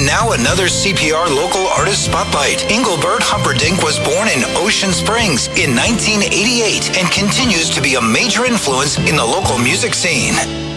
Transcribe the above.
Now another CPR local artist spotlight. Engelbert Humperdinck was born in Ocean Springs in 1988 and continues to be a major influence in the local music scene.